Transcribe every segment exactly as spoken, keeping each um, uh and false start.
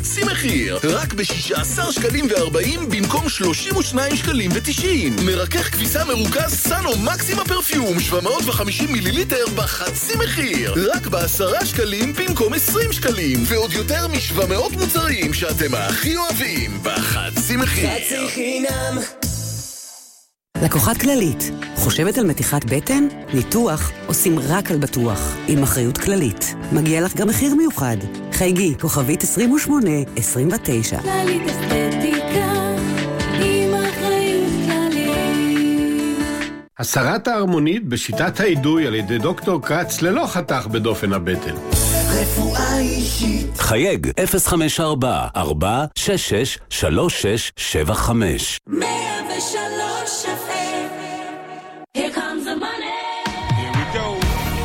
חצי מחיר, רק ב-שישה עשר שקלים וארבעים במקום שלושים ושניים שקלים ותשעים. מרכך כביסה מרוכז סאנו מקסימה פרפיום שבע מאות וחמישים מיליליטר בחצי מחיר, רק בעשרה שקלים במקום עשרים שקלים, ועוד יותר משבע מאות מוצרים שאתם הכי אוהבים בחצי מחיר. חצי חינם. לקוחת כללית, חושבת על מתיחת בטן? ניתוח עושים רק על בטוח, עם אחריות כללית. מגיע לך גם מחיר מיוחד. חייגי, כוכבית עשרים ושמונה עשרים ותשע. כללית אסתטיקה, עם אחריות כללית. הסרת ההרמונית בשיטת העידוי על ידי דוקטור קץ ללא חתך בדופן הבטן. רפואה אישית. חייג אפס חמש ארבע ארבע שש שש שלוש שש שבע חמש. מאה ושלוש אף אם. Here comes the money. Here we go.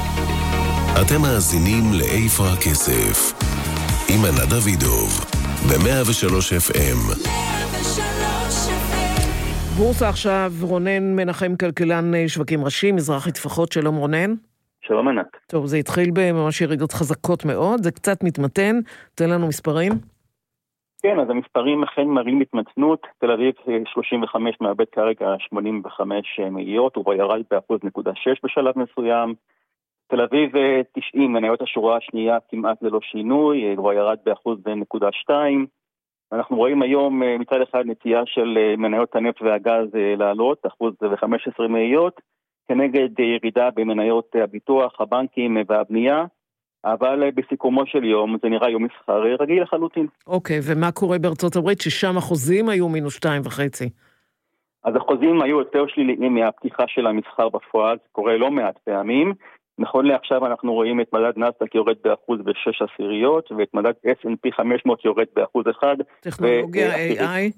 אתם מאזינים לאיפה הכסף עם ענת דוידוב ב-מאה ושלוש אף אם. מאה ושלוש אף אם. בורסה עכשיו, רונן מנחם, כלכלן שווקים ראשי, מזרחי טפחות. שלום רונן. שלום ענת. טוב, זה התחיל בממש ירידות חזקות מאוד, זה קצת מתמתן, תן לנו מספרים. כן, אז המספרים אכן מראים התמתנות. תל אביב שלושים וחמש מאבד כרגע שמונים וחמש מאיות, הוא ירד באחוז נקודה שש בשלב מסוים. תל אביב תשעים, מניות השורה השנייה כמעט ללא שינוי, הוא ירד באחוז נקודה שתיים. אנחנו רואים היום מצד אחד נטייה של מניות הנפט והגז לעלות, אחוז וחמש עשרה מאיות, כנגד ירידה במניות הביטוח, הבנקים והבנייה, אבל בסיכומו של יום זה נראה יום מסחר רגיל לחלוטין. אוקיי, ומה קורה בארצות הברית ששם החוזים היו מינוס שתיים וחצי? אז החוזים היו יותר שליליים מהפתיחה של המסחר בפועל, זה קורה לא מעט פעמים. נכון לעכשיו אנחנו רואים את מדד נאסד"ק יורד באחוז ושש עשיריות, ואת מדד אס אנד פי חמש מאות יורד באחוז אחד. טכנולוגיה, איי איי?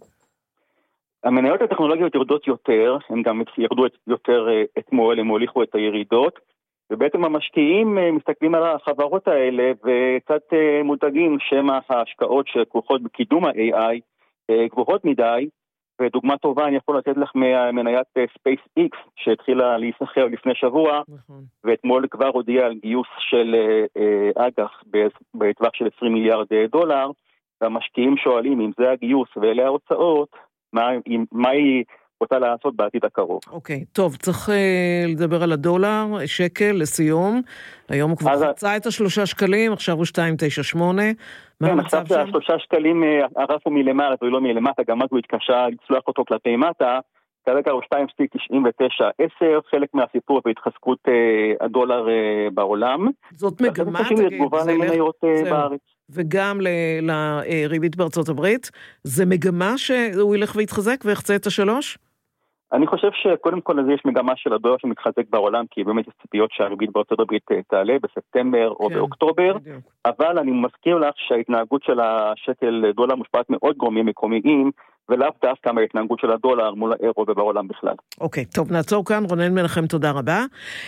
המניות הטכנולוגיות יורדות יותר, הם גם ירדו יותר אתמול, הם הוליכו את הירידות, ובעצם המשקיעים מסתכלים על החברות האלה וקצת מודאגים שמה ההשקעות שכרוכות בקידום ה-איי איי גבוהות מדי, ודוגמה טובה אני יכול לתת לך ממניית SpaceX שהתחילה להיסחר לפני שבוע, נכון. ואתמול כבר הודיע על גיוס של אג"ח בטווח של עשרים מיליארד דולר, והמשקיעים שואלים אם זה הגיוס ואלה ההוצאות, מה, מה היא רוצה לעשות בעתיד הקרוב. אוקיי, טוב, צריך uh, לדבר על הדולר, שקל לסיום, היום הוא כבר אז... חצה את השלושה שקלים, עכשיו הוא שתיים תשע שמונה, מה כן, המצב עכשיו שם? השלושה שקלים הרף הוא מלמעלה ולא מלמטה, גם אז הוא התקשה לצלוח אותו כלפי מטה, כרגע הוא שתיים תשעים ותשע עשר, חלק מהסיפור בהתחזקות uh, הדולר uh, בעולם. זאת מגמה, תגיד, זה ילך, בארץ. וגם לריבית בארצות הברית, זה מגמה שהוא ילך ויתחזק ויחצה את השלוש? אני חושב שקודם כל לזה יש מגמה של הדולר שמתחזק בעולם, כי באמת יש ציפיות שהריבית בארצות הברית תעלה בספטמבר או באוקטובר, אבל אני מזכיר לך שההתנהגות של השקל דולר מושפעת מאוד גורמים מקומיים, ולאו דווקא מההתנהגות של הדולר מול האירו ובעולם בכלל. אוקיי, טוב, נעצור כאן. רונן מנחם, תודה רבה.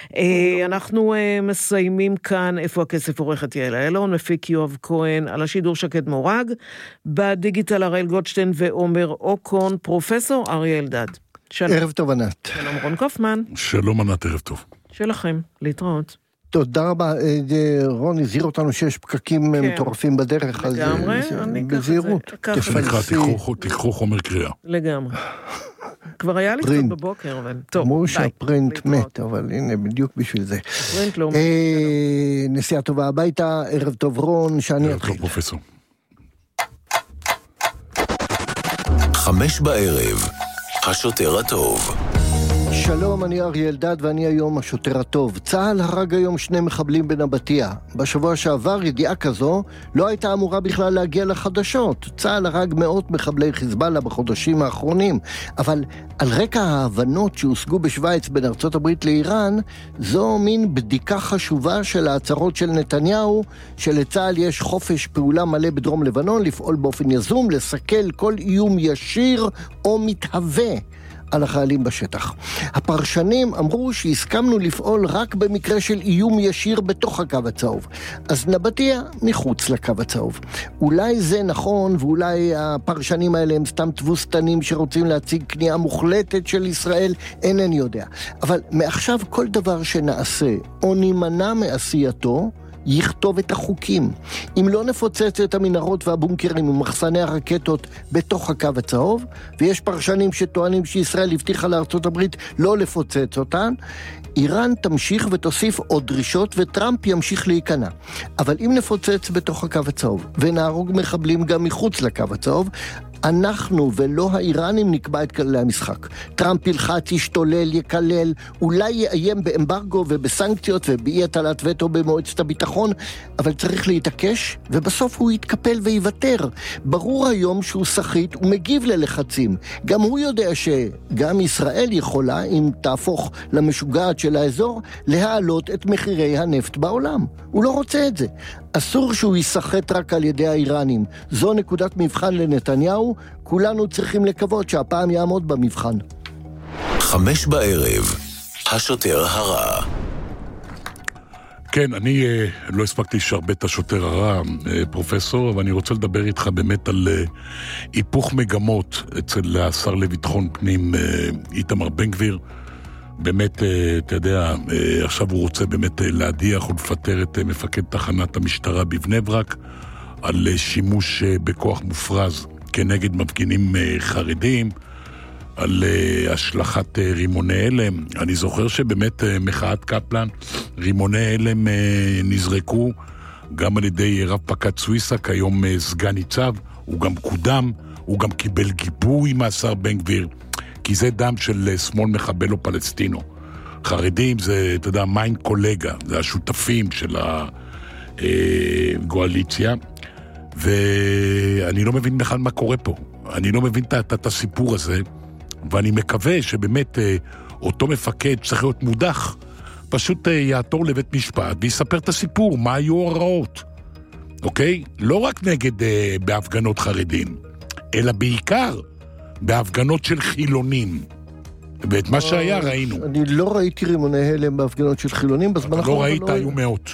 אנחנו מסיימים כאן איפה הכסף. עורכת יעל אילון, מפיק יואב כהן, על השידור שקד מורג, בדיגיטל הראל גולדשטיין ועומר אוקון, פרופסור אריה אלדד. שלום. ערב טוב ענת. שלום רון קופמן. שלום ענת, ערב טוב. שלכם, להתראות. תודה רבה. רון הזהיר אותנו שיש פקקים מטורפים בדרך, אז בזהירות. תיקחו חומר קריאה. לגמרי. כבר היה לי קצת בבוקר, אבל טוב. אמרו שהפרינט מת, אבל הנה, בדיוק בשביל זה. הפרינט לא מת. נסיעה טובה הביתה, ערב טוב רון, שאני אתחיל. ערב טוב פרופסור. חמש בערב, השוטר הטוב. שלום, אני אריה אלדד ואני היום השוטר הטוב. צה"ל הרג היום שני מחבלים בנבטיה. בשבוע שעבר ידיעה כזו לא הייתה אמורה בכלל להגיע לחדשות. צה"ל הרג מאות מחבלי חיזבאללה בחודשים האחרונים, אבל על רקע ההבנות שהושגו בשוויץ בין ארצות הברית לאיראן, זו מין בדיקה חשובה של ההצהרות של נתניהו, שלצה"ל יש חופש פעולה מלא בדרום לבנון, לפעול באופן יזום, לסכל כל איום ישיר או מתהווה על החיילים בשטח. הפרשנים אמרו שהסכמנו לפעול רק במקרה של איום ישיר בתוך הקו הצהוב. אז נבטיה מחוץ לקו הצהוב. אולי זה נכון, ואולי הפרשנים האלה הם סתם תבוסתנים שרוצים להציג כניעה מוחלטת של ישראל, אינני יודע. אבל מעכשיו כל דבר שנעשה או נימנע מעשייתו, יכתוב את החוקים. אם לא נפוצץ את המנהרות והבונקרים ומחסני הרקטות בתוך הקו הצהוב, ויש פרשנים שטוענים שישראל הבטיחה לארצות הברית לא לפוצץ אותן, איראן תמשיך ותוסיף עוד דרישות וטראמפ ימשיך להיכנע. אבל אם נפוצץ בתוך הקו הצהוב ונהרוג מחבלים גם מחוץ לקו הצהוב, אנחנו ולא האיראנים נקבע את כללי המשחק. טראמפ ילחץ, ישתולל, יקלל, אולי יאיים באמברגו ובסנקציות ובאי הטלת וטו במועצת הביטחון, אבל צריך להתעקש, ובסוף הוא יתקפל ויוותר. ברור היום שהוא שחית ומגיב ללחצים. גם הוא יודע שגם ישראל יכולה, אם תהפוך למשוגעת של האזור, להעלות את מחירי הנפט בעולם. הוא לא רוצה את זה. אסור שהוא ישחט רק על ידי האיראנים. זו נקודת מבחן לנתניהו, כולנו צריכים לקוות שהפעם יעמוד במבחן. חמש בערב, השוטר הרע. כן, אני אה, לא הספקתי לשרבט את השוטר הרע, אה, פרופסור, אבל אני רוצה לדבר איתך באמת על אה, היפוך מגמות אצל השר לביטחון פנים אה, איתמר בן גביר. באמת, אתה יודע, עכשיו הוא רוצה באמת להדיח ולפטר את מפקד תחנת המשטרה בבני ברק על שימוש בכוח מופרז כנגד מפגינים חרדים, על השלכת רימוני הלם. אני זוכר שבאמת מחאת קפלן, רימוני הלם נזרקו גם על ידי רב פקד סוויסה, כיום סגן ניצב, הוא גם קודם, הוא גם קיבל גיבוי מהשר בן גביר, כי זה דם של שמאל מחבל או פלסטינו. חרדים זה, אתה יודע, מיין קולגה, זה השותפים של הגואליציה, ואני לא מבין בכלל מה קורה פה. אני לא מבין את הסיפור הזה, ואני מקווה שבאמת אותו מפקד צריך להיות מודח, פשוט יעתור לבית משפט ויספר את הסיפור, מה היו ההוראות. אוקיי? לא רק נגד בהפגנות חרדים, אלא בעיקר בהפגנות של חילונים. ואת מה שהיה ראינו. אני לא ראיתי רימוני הלם בהפגנות של חילונים בזמן האחרון. לא ראית, היו מאות.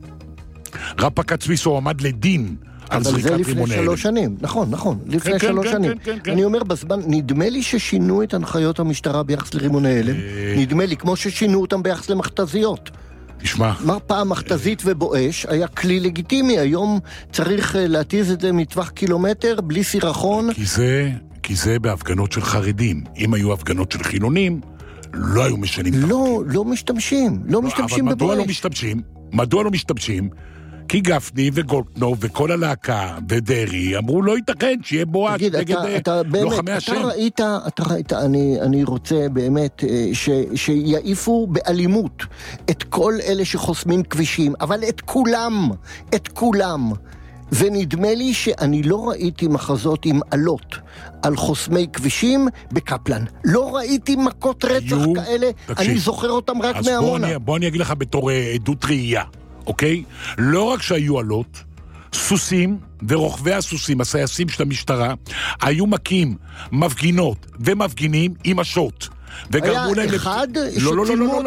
רב פקד סוויסה עמד לדין על זריקת רימוני הלם. אבל זה לפני שלוש שנים. נכון, נכון. לפני שלוש שנים. אני אומר בזמן, נדמה לי ששינו את הנחיות המשטרה ביחס לרימוני הלם. נדמה לי, כמו ששינו אותם ביחס למכתזיות. תשמע. מה פעם מכתזית ובואש היה כלי לגיטימי. היום צריך להתיז את זה מטווח קילומטר, בלי סירחון. כי זה... כי זה בהפגנות של חרדים. אם היו הפגנות של חילונים, לא היו משנים. לא, לא משתמשים. לא משתמשים בבואש. אבל מדוע לא משתמשים? מדוע לא משתמשים? כי גפני וגולדקנופ וכל הלהקה ודרי אמרו לא ייתכן שיהיה בואש נגד לוחמי השם. אתה ראית, אתה ראית, אני, אני רוצה באמת ש, שיעיפו באלימות את כל אלה שחוסמים כבישים, אבל את כולם, את כולם. ונדמה לי שאני לא ראיתי מחזות עם עלות על חוסמי כבישים בקפלן. לא ראיתי מכות רצח היו, כאלה, תקשיב, אני זוכר אותם רק מהמונה. אז בוא, בוא אני אגיד לך בתור עדות ראייה, אוקיי? לא רק שהיו עלות, סוסים ורוכבי הסוסים, הסייסים של המשטרה, היו מכים מפגינות ומפגינים עם השוט. היה אחד שצילמו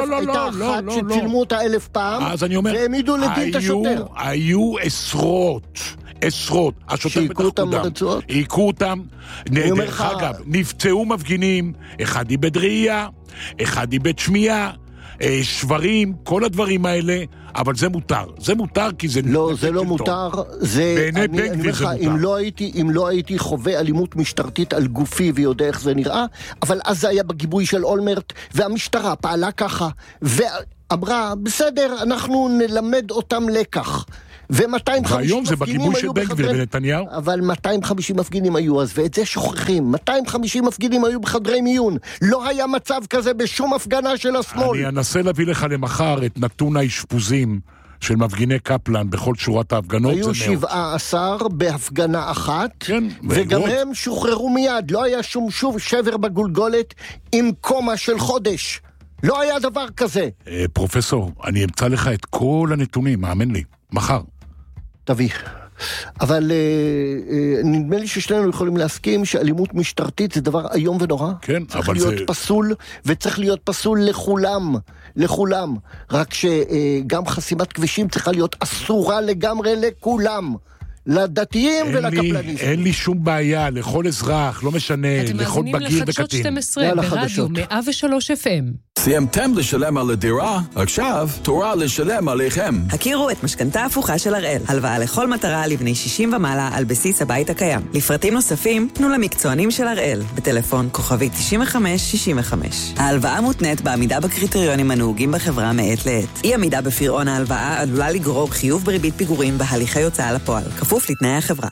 אותה אלף פעם והעמידו לדין את השוטר. היו עשרות, עשרות. שהיכו אותם ברצועות? היכו אותם. דרך אגב, נפצעו מפגינים, אחד איבד ראייה, אחד איבד שמיעה, שברים, כל הדברים האלה, אבל זה מותר. זה מותר כי זה... לא, זה לא מותר. בעיני בן גביר זה מותר. אם לא הייתי, אם לא הייתי חווה אלימות משטרתית על גופי ויודע איך זה נראה, אבל אז זה היה בגיבוי של אולמרט, והמשטרה פעלה ככה, ואמרה, בסדר, אנחנו נלמד אותם לקח. ו-מאתיים וחמישים מפגינים היו בחדרי... אבל מאתיים וחמישים מפגינים היו אז, ואת זה שוכחים. מאתיים וחמישים מפגינים היו בחדרי מיון. לא היה מצב כזה בשום הפגנה של השמאל. אני אנסה להביא לך למחר את נתון האשפוזים של מפגיני קפלן בכל שורת ההפגנות. היו שבעה עשר בהפגנה אחת, כן, וגם הם שוחררו מיד. לא היה שום שוב שבר בגולגולת עם קומה של חודש. לא היה דבר כזה. אה, פרופסור, אני אמצא לך את כל הנתונים, מאמן לי. מחר. תביא. אבל אה, אה, נדמה לי ששנינו יכולים להסכים שאלימות משטרתית זה דבר היום ונורא. כן, צריך להיות זה... פסול, וצריך להיות פסול לכולם, לכולם. רק שגם אה, חסימת כבישים צריכה להיות אסורה לגמרי לכולם. לדתיים אין ולקפלניסטים. לי, אין לי שום בעיה, לכל אזרח, לא משנה, לכל בגיר וקטין. אתם מאזינים לחדשות שתים עשרה ברדיו מאה ושלוש אף אם. סיימתם לשלם על הדירה? עכשיו תורה לשלם עליכם. הכירו את משכנתה הפוכה של הראל. הלוואה לכל מטרה לבני שישים ומעלה על בסיס הבית הקיים. לפרטים נוספים, תנו למקצוענים של הראל. בטלפון כוכבי תשעים וחמש שישים וחמש. ההלוואה מותנית בעמידה בקריטריונים הנהוגים בחברה מעת לעת. אי עמידה בפירעון ההלוואה עלולה לגרור חיוב בריבית פיגורים בהליכי הוצאה לפועל. כפוף לתנאי החברה.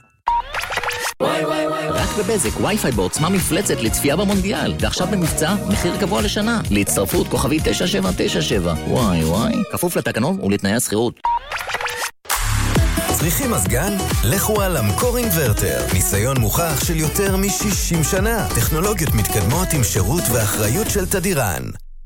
רק בבזק, וי-פיי בעוצמה מפלצת לצפייה במונדיאל, ועכשיו במבצע, מחיר גבוה לשנה. להצטרפות כוכבי תשע שבע תשע שבע. וואי וואי. כפוף לתקנון ולתנאי השכירות. צריכים מזגן? לכו על אמקור אינברטר. ניסיון מוכח של יותר מ-שישים שנה. טכנולוגיות מתקדמות עם שירות ואחריות של תדירן.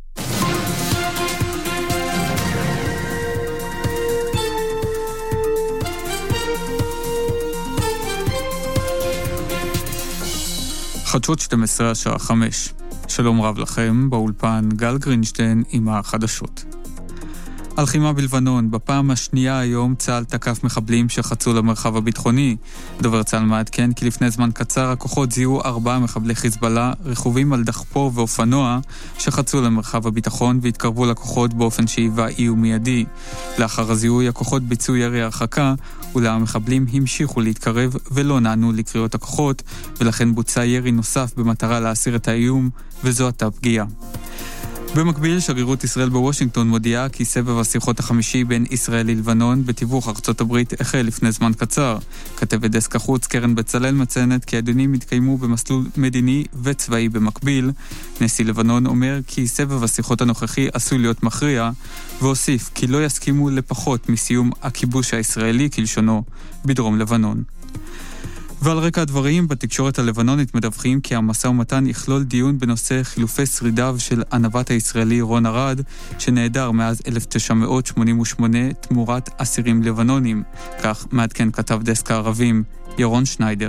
חדשות שתים עשרה השעה חמש. שלום רב לכם, באולפן גל גרינשטיין עם החדשות. הלחימה בלבנון, בפעם השנייה היום צה"ל תקף מחבלים שחצו למרחב הביטחוני. דובר צה"ל מעדכן כי לפני זמן קצר הכוחות זיהו ארבעה מחבלי חיזבאללה רכובים על דחפור ואופנוע שחצו למרחב הביטחון והתקרבו לכוחות באופן שהיווה איום מיידי. לאחר הזיהוי הכוחות ביצעו ירי הרחקה ולמחבלים המשיכו להתקרב ולא נענו לקריאות הכוחות, ולכן בוצע ירי נוסף במטרה להסיר את האיום, וזו הייתה פגיעה. במקביל, שגרירות ישראל בוושינגטון מודיעה כי סבב השיחות החמישי בין ישראל ללבנון בתיווך ארצות הברית החל לפני זמן קצר. כתבת דסק החוץ קרן בצלאל מציינת כי הדיונים התקיימו במסלול מדיני וצבאי במקביל. נשיא לבנון אומר כי סבב השיחות הנוכחי עשוי להיות מכריע, והוסיף כי לא יסכימו לפחות מסיום הכיבוש הישראלי כלשונו בדרום לבנון. ועל רקע הדברים, בתקשורת הלבנונית מדווחים כי המשא ומתן יכלול דיון בנושא חילופי שרידיו של הנווט הישראלי רון ארד, שנעדר מאז אלף תשע מאות שמונים ושמונה תמורת אסירים לבנונים. כך מעדכן כתב דסק הערבים ירון שניידר.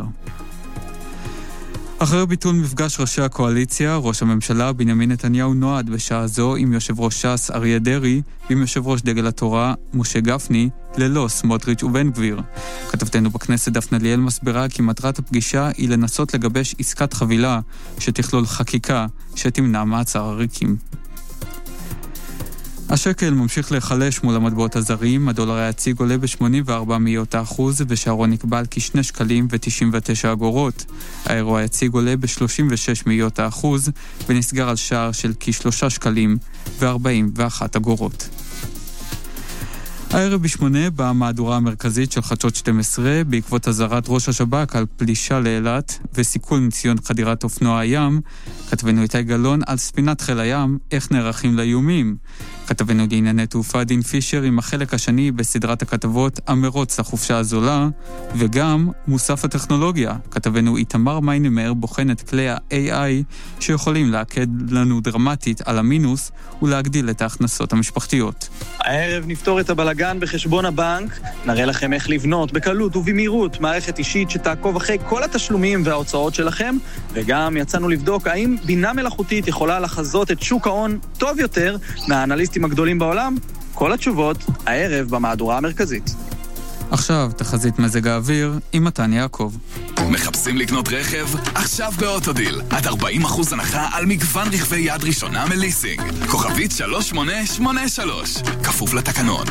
אחרי ביטול מפגש ראשי הקואליציה, ראש הממשלה בנימין נתניהו נועד בשעה זו עם יושב ראש ש"ס אריה דרעי ועם יושב ראש דגל התורה משה גפני, ללא סמוטריץ' ובן גביר. כתבתנו בכנסת דפנה ליאל מסבירה כי מטרת הפגישה היא לנסות לגבש עסקת חבילה שתכלול חקיקה שתמנע מעצר עריקים. השקל ממשיך להיחלש מול המטבעות הזרים, הדולר היציג עולה ב-שמונים וארבע מאיות האחוז ושערו נקבע על כשני שקלים ו-תשעים ותשע אגורות. האירו היציג עולה ב-שלושים ושש מאיות האחוז ונסגר על שער של כשלושה שקלים ו-ארבעים ואחת אגורות. הערב בשמונה במהדורה המרכזית של חדשות שתים עשרה בעקבות הזרת ראש השב"כ על פלישה לאילת וסיכול ניסיון חדירת אופנוע הים, כתבנו איתי גלון על ספינת חיל הים, איך נערכים לאיומים. כתבנו לענייני תעופה דין פישר עם החלק השני בסדרת הכתבות המרוץ לחופשה הזולה, וגם מוסף הטכנולוגיה. כתבנו איתמר מיינמר בוחן את כלי ה-איי איי שיכולים להקד לנו דרמטית על המינוס ולהגדיל את ההכנסות המשפחתיות. הערב נפתור את הבלגן בחשבון הבנק, נראה לכם איך לבנות בקלות ובמהירות מערכת אישית שתעקוב אחרי כל התשלומים וההוצאות שלכם, וגם יצאנו לבדוק האם בינה מלאכותית יכולה לחזות את שוק ההון טוב יותר מהאנליסטים הגדולים בעולם. כל התשובות הערב במהדורה המרכזית. עכשיו תחזית מזג האוויר עם מתן יעקב. מחפשים לקנות רכב? עכשיו באוטודיל. עד ארבעים אחוז הנחה על מגוון רכבי יד ראשונה מליסינג. כוכבית שלוש שמונה שמונה שלוש. כפוף לתקנון.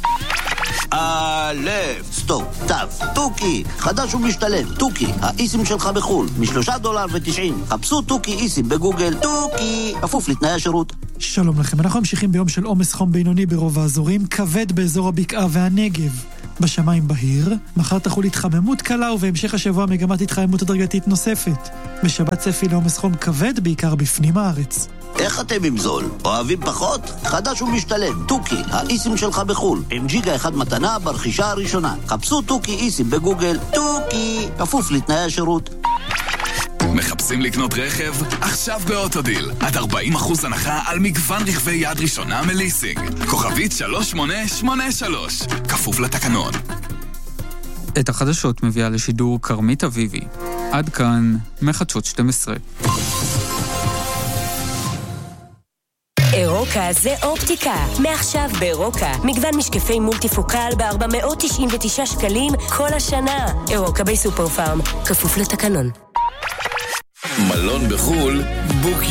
א', סטופ, תף, טוקי, חדש ומשתלם, טוקי, האיסים שלך בחול, משלושה דולר ותשעים, חפשו טוקי איסים בגוגל, טוקי, כפוף לתנאי השירות. שלום לכם, אנחנו ממשיכים ביום של עומס חום בינוני ברוב האזורים, כבד באזור הבקעה והנגב. בשמיים בהיר, מחר תחול התחממות קלה ובהמשך השבוע מגמת התחממות הדרגתית נוספת. בשבת צפי לעומס חום כבד בעיקר בפנים הארץ. איך אתם עם זול? אוהבים פחות? חדש ומשתלם, טוקי, האיסים שלך בחול, עם ג'יגה אחד מתנה ברכישה הראשונה. חפשו טוקי איסים בגוגל, טוקי, כפוף לתנאי השירות. מחפשים לקנות רכב? עכשיו באוטודיל. עד ארבעים אחוז הנחה על מגוון רכבי יד ראשונה מליסינג. כוכבית שלוש שמונה שמונה שלוש. כפוף לתקנון. את החדשות מביאה לשידור קרמית אביבי. עד כאן מחדשות שתים עשרה. רוקה זה אופטיקה. מעכשיו ברוקה, מגוון משקפי מולטיפוקל ב-ארבע מאות תשעים ותשעה שקלים כל השנה. רוקה בסופר פארם, כפוף לתקנון. מלון בחול, בוק